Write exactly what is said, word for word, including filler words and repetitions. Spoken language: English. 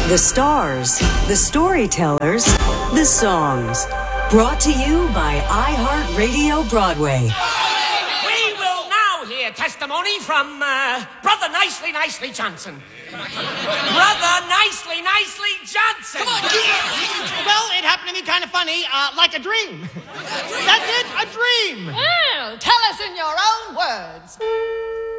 The stars, the storytellers, the songs. Brought to you by iHeartRadio Broadway. We will now hear testimony from uh, Brother Nicely Nicely Johnson. Brother Nicely Nicely Johnson. Come on, well, it happened to me kind of funny, uh, like a dream. That's it, a dream. Well, tell us in your own words.